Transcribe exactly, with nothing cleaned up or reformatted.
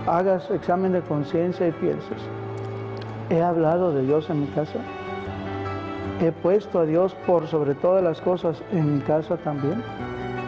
hagas examen de conciencia y pienses, ¿he hablado de Dios en mi casa? ¿He puesto a Dios por sobre todas las cosas en mi casa también?